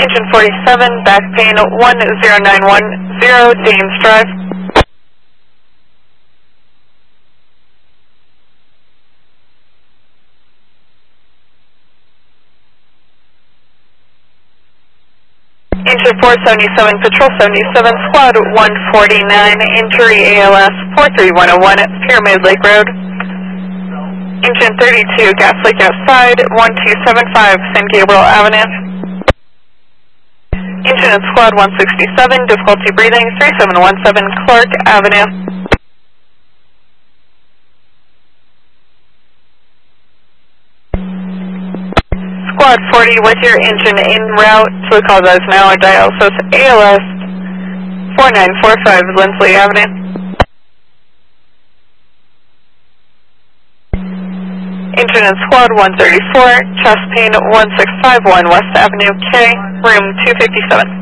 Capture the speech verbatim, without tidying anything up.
Engine forty-seven, back pain one zero nine one zero, Dames Drive. Engine four seventy-seven, Patrol seventy-seven, Squad one forty-nine, injury A L S four three one zero one, Pyramid Lake Road. Engine thirty-two, gas leak outside, one two seven five, San Gabriel Avenue. Engine and Squad one sixty-seven, difficulty breathing, three seven one seven, Clark Avenue. Squad forty with your engine en route to the call that is now on dialysis, A L S four nine four five, Lindsley Avenue. Engine and Squad one thirty-four, chest pain one six five one, West Avenue K, room two fifty-seven.